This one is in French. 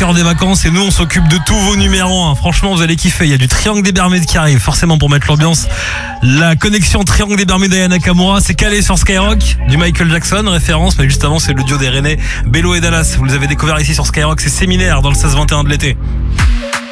cœur des vacances et nous on s'occupe de tous vos numéros 1. Franchement vous allez kiffer, il y a du Triangle des Bermudes qui arrive forcément pour mettre l'ambiance. La connexion Triangle des Bermudes d'Aya Nakamura, c'est calé sur Skyrock, du Michael Jackson, référence, mais juste avant c'est le duo des Rennais, Bello et Dallas. Vous les avez découverts ici sur Skyrock, c'est Séminaire dans le 16-21 de l'été.